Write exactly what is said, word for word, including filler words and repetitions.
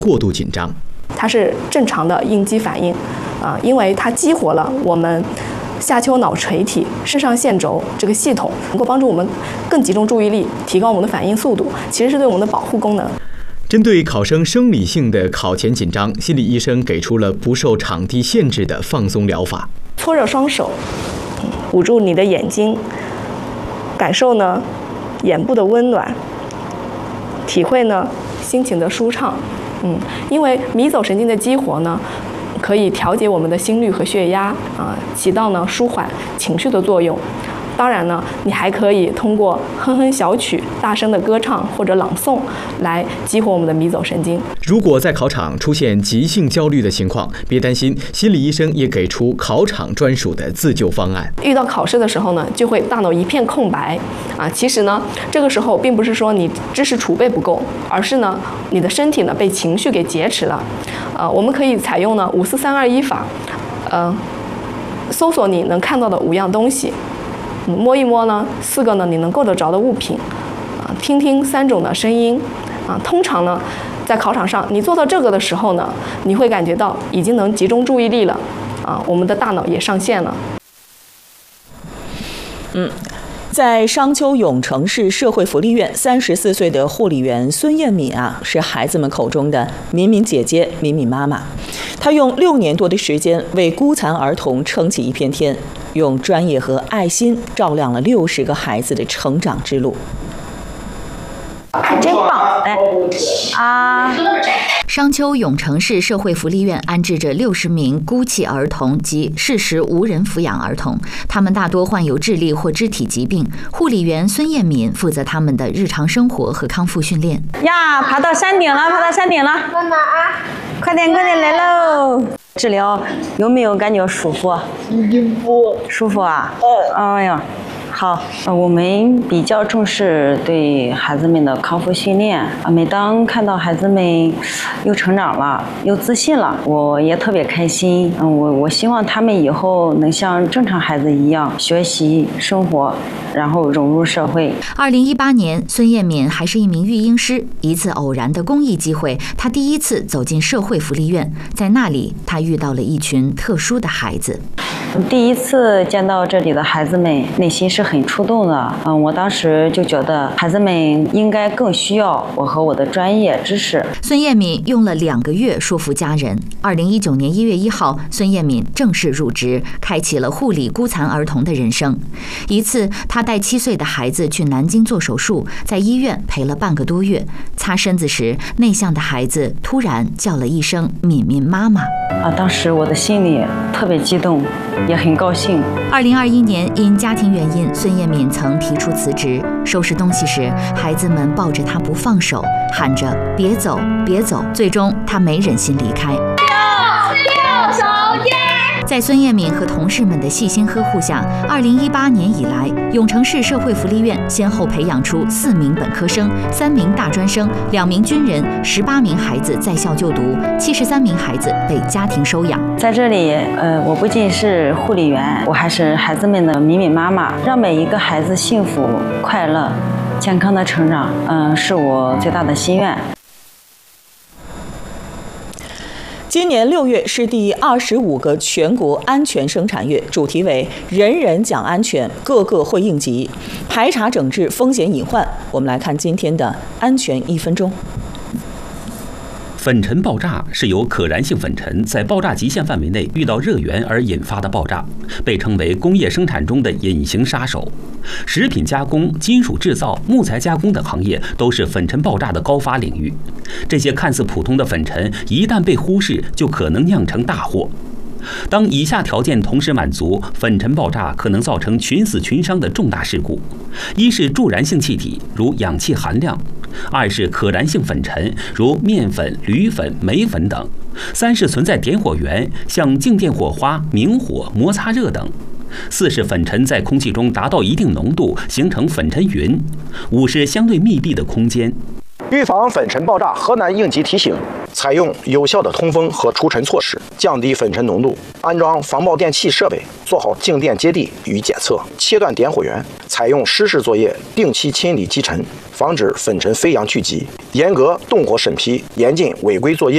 过度紧张。 它是正常的应激反应，啊、呃，因为它激活了我们下丘脑垂体肾上腺轴这个系统，能够帮助我们更集中注意力，提高我们的反应速度，其实是对我们的保护功能。 针对考生生理性的考前紧张，心理医生给出了不受场地限制的放松疗法。 搓热双手，捂住你的眼睛，感受呢眼部的温暖，体会呢心情的舒畅。嗯，因为迷走神经的激活呢，可以调节我们的心率和血压啊、呃，起到呢舒缓情绪的作用。当然呢，你还可以通过哼哼小曲、大声的歌唱或者朗诵来激活我们的迷走神经。 如果在考场出现急性焦虑的情况，别担心，心理医生也给出考场专属的自救方案。 遇到考试的时候呢，就会大脑一片空白啊。其实呢，这个时候并不是说你知识储备不够，而是呢，你的身体呢被情绪给劫持了。呃，我们可以采用呢五四三二一法，呃，搜索你能看到的五样东西。嗯、摸一摸呢，四个呢你能够得着的物品，啊，听听三种的声音，啊，通常呢，在考场上你做到这个的时候呢，你会感觉到已经能集中注意力了，啊，我们的大脑也上线了。 嗯。在商丘永城市社会福利院，三十四岁的护理员孙艳敏啊，是孩子们口中的敏敏姐姐、敏敏妈妈。她用六年多的时间为孤残儿童撑起一片天，用专业和爱心照亮了六十个孩子的成长之路。 真棒！来啊！ 商丘永城市社会福利院安置着六十名孤弃儿童及适时无人抚养儿童，他们大多患有智力或肢体疾病。护理员孙艳敏负责他们的日常生活和康复训练。 呀，爬到山顶了，爬到山顶了！ 妈妈啊， 快点，快点来喽！治疗有没有感觉舒服？ 舒服。 舒服啊？嗯。哎呀。好，我们比较重视对孩子们的康复训练啊。每当看到孩子们又成长了，又自信了，我也特别开心。嗯，我我希望他们以后能像正常孩子一样学习生活，然后融入社会。 二零一八年，孙艳敏还是一名育婴师。一次偶然的公益机会，她第一次走进社会福利院，在那里，她遇到了一群特殊的孩子。 第一次见到这里的孩子们，内心是很触动的。嗯，我当时就觉得孩子们应该更需要我和我的专业知识。 孙艳敏用了两个月说服家人。二零一九年一月一号，孙艳敏正式入职，开启了护理孤残儿童的人生。一次，她带七岁的孩子去南京做手术，在医院陪了半个多月。擦身子时，内向的孩子突然叫了一声“敏敏妈妈”。 啊，当时我的心里特别激动。也很高兴。 二零二一年，因家庭原因，孙艳敏曾提出辞职。收拾东西时，孩子们抱着她不放手，喊着“别走，别走”。最终，她没忍心离开。 六六手烟。 在孙艳敏和同事们的细心呵护下，二零一八年以来，永城市社会福利院先后培养出四名本科生、三名大专生、两名军人、十八名孩子在校就读，七十三名孩子被家庭收养。 在这里，呃，我不仅是护理员，我还是孩子们的敏敏妈妈，让每一个孩子幸福、快乐、健康的成长，嗯、呃，是我最大的心愿。 今年六月是第二十五个全国安全生产月，主题为“人人讲安全，个个会应急”，排查整治风险隐患。我们来看今天的安全一分钟。 粉尘爆炸是由可燃性粉尘在爆炸极限范围内遇到热源而引发的爆炸，被称为工业生产中的隐形杀手。食品加工、金属制造、木材加工等行业都是粉尘爆炸的高发领域。这些看似普通的粉尘，一旦被忽视，就可能酿成大祸。当以下条件同时满足，粉尘爆炸可能造成群死群伤的重大事故：一是助燃性气体，如氧气含量；二是可燃性粉尘，如面粉、铝粉、镁粉等；三是存在点火源，像静电火花、明火、摩擦热等；四是粉尘在空气中达到一定浓度，形成粉尘云；五是相对密闭的空间。 预防粉尘爆炸，河南应急提醒：采用有效的通风和除尘措施，降低粉尘浓度；安装防爆电器设备，做好静电接地与检测；切断点火源；采用湿式作业，定期清理积尘，防止粉尘飞扬聚集；严格动火审批，严禁违规作业。